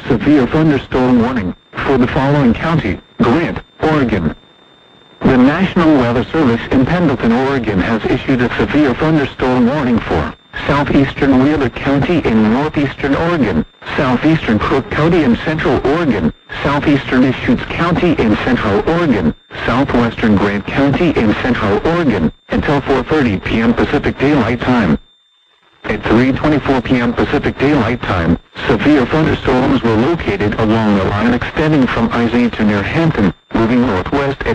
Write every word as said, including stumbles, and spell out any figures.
severe thunderstorm warning for the following county: Grant, Oregon. The National Weather Service in Pendleton, Oregon has issued a severe thunderstorm warning for southeastern Wheeler County in northeastern Oregon, southeastern Crook County in central Oregon, southeastern Deschutes County in central Oregon, southwestern Grant County in central Oregon, until four thirty p m Pacific Daylight Time. At three twenty-four p m Pacific Daylight Time, severe thunderstorms were located along the line extending from I Z to near Hampton, moving northwest at